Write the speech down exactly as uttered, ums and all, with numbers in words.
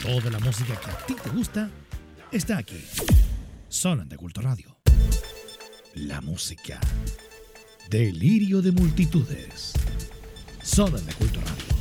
Toda la música que a ti te gusta está aquí. Solo de Culto Radio. La música. Delirio de multitudes. Solo de Culto Radio.